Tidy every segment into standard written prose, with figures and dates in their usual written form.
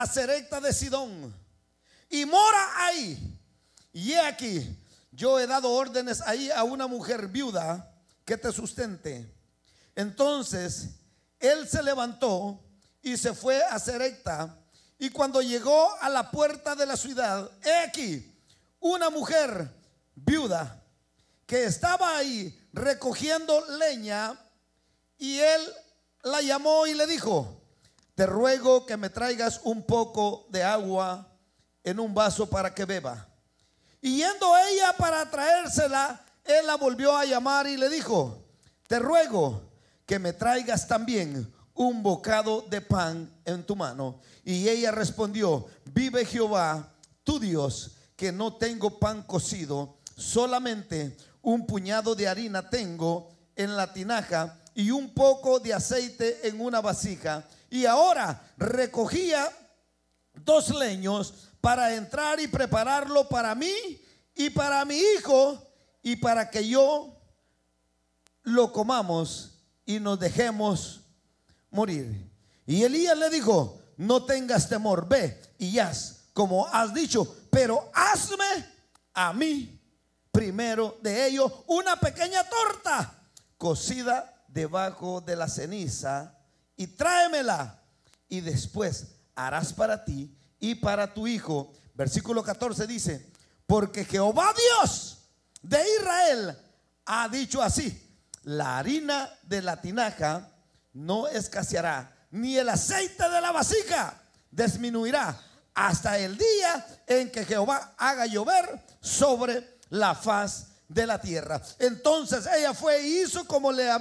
a Sarepta de Sidón y mora ahí. Y he aquí, yo he dado órdenes ahí a una mujer viuda que te sustente. Entonces él se levantó y se fue a Sarepta. Y cuando llegó a la puerta de la ciudad, he aquí una mujer viuda que estaba ahí recogiendo leña. Y él la llamó y le dijo: te ruego que me traigas un poco de agua en un vaso para que beba. Y yendo ella para traérsela, él la volvió a llamar y le dijo: te ruego que me traigas también un bocado de pan en tu mano. Y ella respondió: vive Jehová tu Dios, que no tengo pan cocido, solamente un puñado de harina tengo en la tinaja y un poco de aceite en una vasija. Y ahora recogía 2 leños para entrar y prepararlo para mí y para mi hijo, y para que yo lo comamos y nos dejemos morir. Y Elías le dijo: no tengas temor, ve y haz como has dicho, pero hazme a mí primero de ello una pequeña torta cocida debajo de la ceniza, y tráemela, y después harás para ti y para tu hijo. Versículo 14 dice: porque Jehová Dios de Israel ha dicho así: la harina de la tinaja no escaseará, ni el aceite de la vasija disminuirá, hasta el día en que Jehová haga llover sobre la faz de la tierra. Entonces ella fue y hizo como le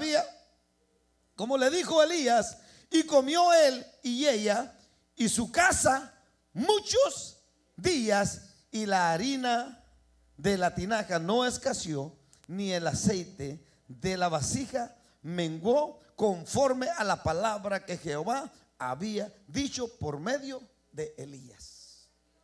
dijo Elías, y comió él y ella y su casa muchos días, y la harina de la tinaja no escaseó, ni el aceite de la vasija menguó, conforme a la palabra que Jehová había dicho por medio de Elías.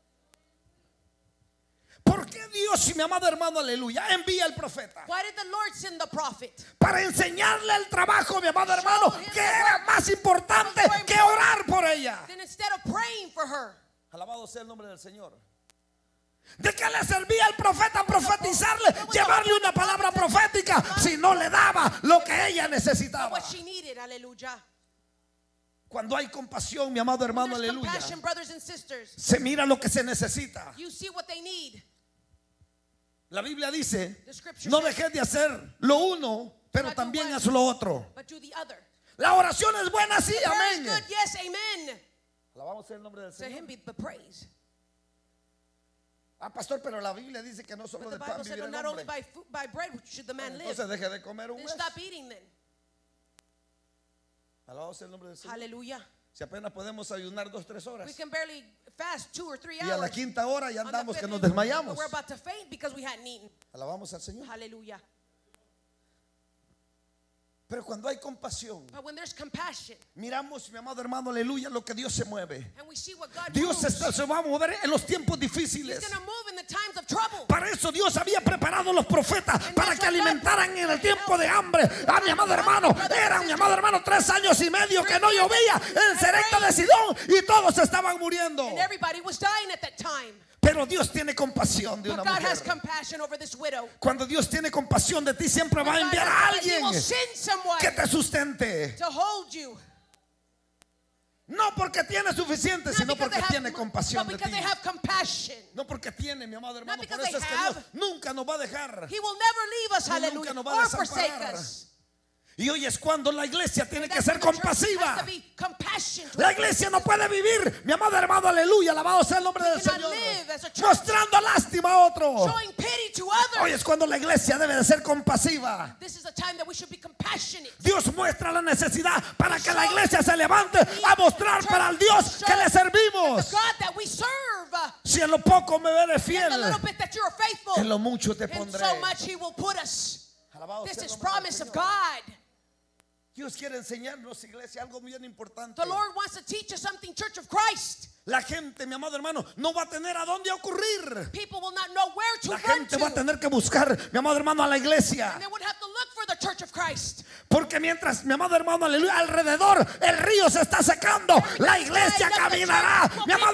¿Por qué Dios, mi amado hermano, aleluya, envía al profeta? Why did the Lord send the prophet? Para enseñarle el trabajo, mi amado hermano, que era más importante que orar por ella. Then instead of praying for her, Alabado sea el nombre del Señor. ¿De qué le servía al profeta profetizarle, llevarle una palabra profética, si no le daba lo que ella necesitaba? what she needed? Hallelujah. Cuando hay compasión, mi amado hermano, There's aleluya, compassion, brothers and sisters. se mira lo que se necesita. You see what they need. La Biblia dice: The scripture no says, dejes de hacer lo uno, pero también haz lo otro. but do the other. La oración es buena, sí, Prayer is amén. good, yes, amen. Alabamos el nombre del To Señor. him be the praise. Ah, pastor, pero la Biblia dice que no solo But the de pan Bible said, vivirá no, el not only hombre. by bread should the man live. Entonces deje de comer un Then mes. stop eating then. Alabamos el nombre del Señor. Hallelujah. Si apenas podemos ayunar 2-3 horas, We can barely fast 2 or 3 y a la hours. quinta hora ya On the andamos que fifth nos day, desmayamos. we're about to faint because we hadn't eaten. Alabamos al Señor. Hallelujah. Pero cuando hay compasión, But when there's compassion miramos, mi amado hermano, aleluya, lo que Dios se mueve. and we see what God Dios moves, se va a mover en los tiempos He's difíciles. going to move in the times of trouble. Para eso Dios había preparado los profetas, para que alimentaran en el tiempo de hambre. Ah, mi amado hermano, eran, mi amado hermano, 3 años y medio que no llovía en Sarepta de Sidón y todos estaban muriendo. And everybody was dying at that time. Pero Dios tiene compasión de But una God has mujer. compassion over this widow. Cuando Dios tiene compasión de ti, siempre va a God enviar has a compassion, He alguien will send someone que te sustente. to hold you. No porque tiene suficiente, Not sino because porque they have, tiene compasión but de because ti. they have compassion. No porque tiene, mi amado hermano. Not Por because eso es they que have. Dios nunca nos va a dejar. He will never leave us, Él nunca hallelujah, nos va a or forsake desamparar. us. Y hoy es cuando la iglesia tiene que That's ser when the church compasiva. has to be compassion La towards iglesia us. no puede vivir, mi amado hermano, aleluya, alabado sea el nombre del cannot Señor, live as a church mostrando lástima a otro. showing pity to others. Hoy es cuando la iglesia debe de ser compasiva. This is a time that we should be compassionate. Dios muestra la necesidad para que la iglesia se levante a mostrar para el Dios que le The servimos. God that we serve. Si en lo poco me eres In fiel, the little bit that you're faithful, en lo mucho te in pondré. so much He will put us. Alabado This sea el is nombre del promise of Señor. God. Dios quiere enseñarnos, iglesia, algo bien importante. The Lord wants to teach us something, Church of Christ. La gente, mi amado hermano, no va a tener a dónde ocurrir. People will not know where to La run gente to. va a tener que buscar, mi amado hermano, a la iglesia. And they would have to look for the the church of Christ. Porque mientras, mi amado hermano, aleluya, alrededor el río se está secando, la iglesia caminará. Mi amado